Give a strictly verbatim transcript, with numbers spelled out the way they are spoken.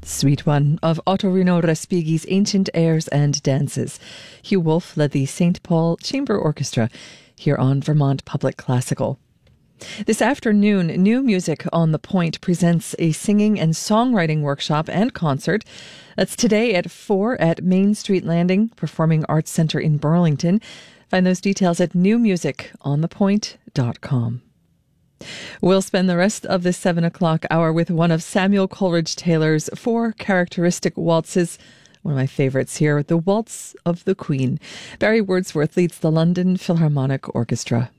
Suite one of Ottorino Respighi's Ancient Airs and Dances. Hugh Wolfe led the Saint Paul Chamber Orchestra here on Vermont Public Classical. This afternoon, New Music on the Point presents a singing and songwriting workshop and concert. That's today at four at Main Street Landing, Performing Arts Center in Burlington. Find those details at new music on the point dot com. We'll spend the rest of this seven o'clock hour with one of Samuel Coleridge Taylor's four characteristic waltzes. One of my favorites here, the Waltz of the Queen. Barry Wordsworth leads the London Philharmonic Orchestra.